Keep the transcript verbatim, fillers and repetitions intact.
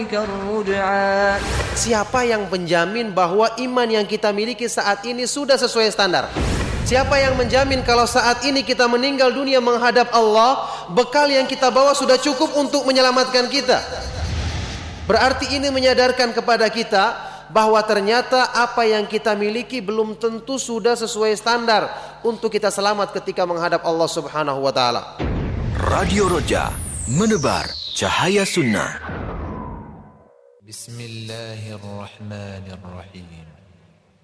Siapa yang menjamin bahwa iman yang kita miliki saat ini sudah sesuai standar? Siapa yang menjamin kalau saat ini kita meninggal dunia menghadap Allah, bekal yang kita bawa sudah cukup untuk menyelamatkan kita? Berarti ini menyadarkan kepada kita bahwa ternyata apa yang kita miliki belum tentu sudah sesuai standar untuk kita selamat ketika menghadap Allah Subhanahu wa taala. Radio Roja, menebar cahaya sunnah. Bismillahirrahmanirrahim.